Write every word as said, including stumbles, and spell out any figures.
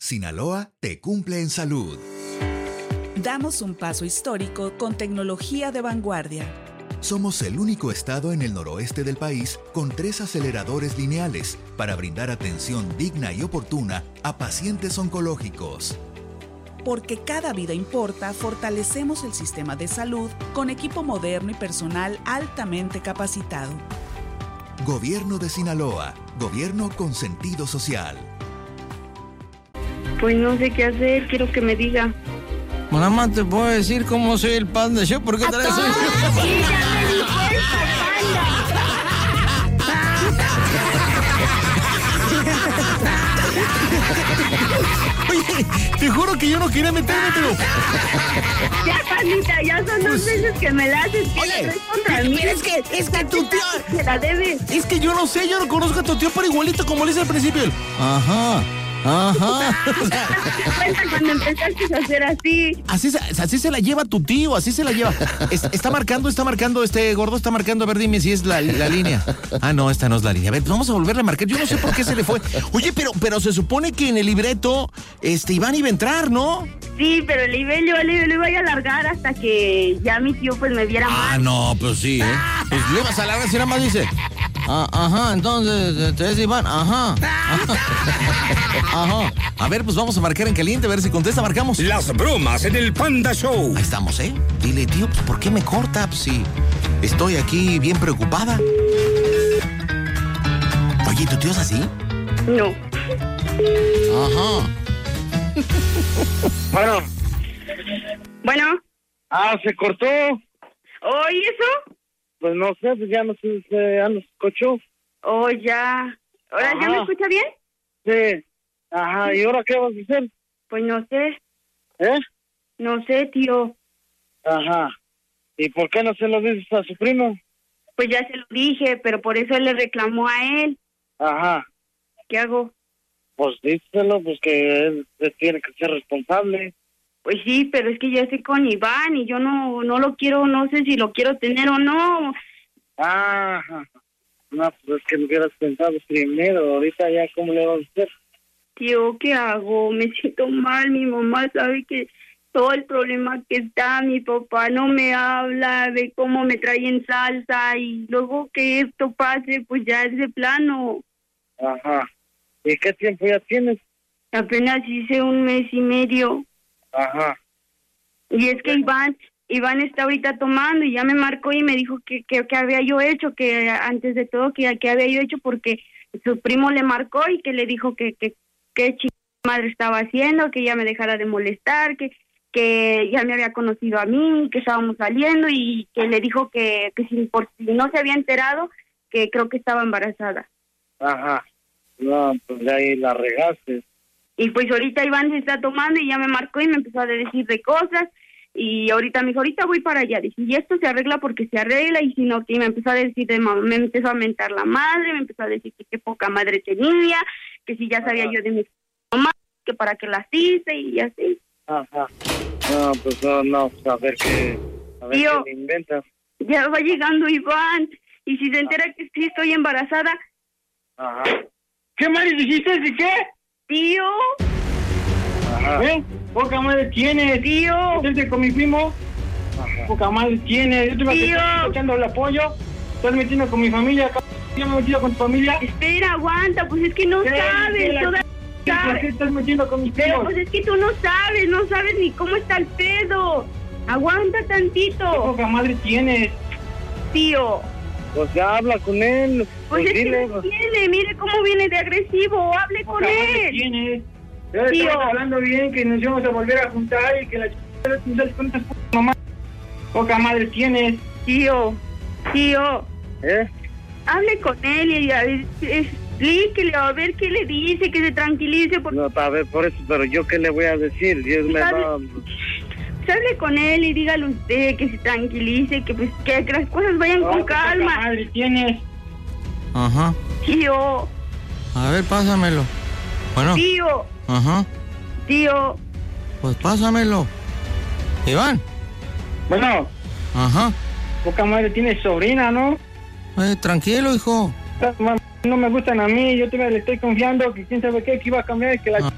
Sinaloa te cumple en salud. Damos un paso histórico con tecnología de vanguardia. Somos el único estado en el noroeste del país con tres aceleradores lineales para brindar atención digna y oportuna a pacientes oncológicos. Porque cada vida importa, fortalecemos el sistema de salud con equipo moderno y personal altamente capacitado. Gobierno de Sinaloa. Gobierno con sentido social. Pues no sé qué hacer, quiero que me diga. Nada más te puedo decir cómo soy el Panda Show, ¿por qué traes eso? Sí, ya me dijo el Panda. Oye, te juro que yo no quería meterme, pero... Ya, Pandita, ya son dos veces que me la haces. Oye, contra mí. es que, es que tu tío... Se la debes. Es que yo no sé, yo no conozco a tu tío, pero igualito como le hice al principio. El, Ajá, ajá. Cuenta cuando empezaste a hacer así. Así, se- así se la lleva tu tío, así se la lleva. Es- está marcando, está marcando, este gordo está marcando. A ver, dime si es la, la línea. Ah, no, esta no es la línea. A ver, vamos a volverle a marcar. Yo no sé por qué se le fue. Oye, pero, pero se supone que en el libreto, este, Iván iba a entrar, ¿no? Sí, pero el nivel yo le, le iba a alargar hasta que ya mi tío pues me viera Ah, mal. no, pues sí, ¿eh? Pues le vas a alargar si nada más dice. Ah, ajá, entonces, te es Iván, ajá. Ajá. A ver, pues vamos a marcar en caliente, a ver si contesta, marcamos. Las bromas en el Panda Show. Ahí estamos, ¿eh? Dile, tío, pues ¿por qué me corta? Pues si estoy aquí bien preocupada. Oye, ¿tu tío es así? No. Ajá. Bueno, Bueno, ah, se cortó. ¿oh, y eso? Pues no sé, pues ya no sé, se- ya no se escuchó. Oh, ya. ¿Ahora ya Ajá. me escucha bien? Sí. Ajá, ¿y ahora qué vas a hacer? Pues no sé, ¿Eh? no sé, tío. Ajá. ¿Y por qué no se lo dices a su primo? Pues ya se lo dije, pero por eso él le reclamó a él. Ajá. ¿Qué hago? Pues díselo, pues que él, él tiene que ser responsable. Pues sí, pero es que yo estoy con Iván y yo no no lo quiero, no sé si lo quiero tener o no. Ajá. No, pues es que lo hubieras pensado primero. Ahorita ya, ¿cómo le vas a hacer? Tío, ¿qué hago? Me siento mal, mi mamá sabe que todo el problema que está, mi papá no me habla de cómo me trae en salsa y luego que esto pase, pues ya es de plano. Ajá. ¿Y qué tiempo ya tienes? Apenas hice un mes y medio. Ajá. Y es que Iván, Iván está ahorita tomando y ya me marcó y me dijo que, que, que había yo hecho, que antes de todo que, que había yo hecho porque su primo le marcó y que le dijo que que, que chica madre estaba haciendo, que ya me dejara de molestar, que que ya me había conocido a mí, que estábamos saliendo y que le dijo que, que si, por si no se había enterado, que creo que estaba embarazada. Ajá. No, pues de ahí la regaste. Y pues ahorita Iván se está tomando y ya me marcó y me empezó a decir de cosas y ahorita me dijo, ahorita voy para allá. Dije, y esto se arregla porque se arregla y si no, que me empezó a decir de mamá, me empezó a mentar la madre, me empezó a decir que qué poca madre tenía, que si ya sabía Ajá. yo de mi mamá, que para qué las hice y así. Ajá. No, pues no, no, pues a ver qué, a ver Tío. qué le inventas. Ya va llegando Iván y si se entera que sí estoy embarazada, Ajá. ¿Qué madre dijiste? ¿De qué? tío, Ajá. ¿Eh? Poca madre tienes. tío, Vete con mi primo. Ajá. Poca madre tienes. Yo te voy Tío. a estar echando el apoyo. Estás metiendo con mi familia. c- Yo me he metido con tu familia. espera, aguanta, pues es que no ¿Qué? sabes, ¿Qué la toda- ¿Por qué sabes. estás metiendo con mis Pero primos? pues es que tú no sabes, no sabes ni cómo está el pedo. Aguanta ¿Qué tantito, poca madre tienes? tío. Pues ya habla con él. Pues, Pues, es dile. que no tiene, mire cómo viene de agresivo, hable con Poca madre él. tienes. Ya Tío. estamos hablando bien que nos íbamos a volver a juntar y que la ch... no sales con estas p- mamás. Poca madre tienes. Tío, tío, ¿Eh? hable con él y a ver, explíquele a ver qué le dice, que se tranquilice, porque No, a ver, por eso, pero yo qué le voy a decir. Dios me ¿Sabe? va. pues, hable con él y dígale usted que se tranquilice, que pues que las cosas vayan No, con que poca calma. madre tienes. Ajá. Tío, A ver, pásamelo. Bueno. tío, Ajá. tío, Pues pásamelo. Iván. Bueno, Ajá. poca madre tienes sobrina, ¿no? Eh, tranquilo, hijo. Estas mam- no me gustan a mí, yo te le estoy confiando que quién sabe qué, que iba a cambiar y que la Ah. ch...